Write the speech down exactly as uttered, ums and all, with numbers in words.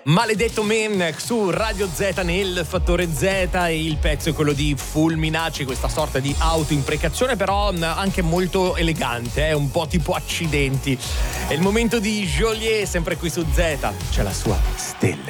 Maledetto Men su Radio Z nel Fattore Z, e il pezzo è quello di Fulminacci, questa sorta di autoimprecazione però anche molto elegante, eh? Un po' tipo accidenti. È il momento di Geolier, sempre qui su Z, c'è la sua Stelle.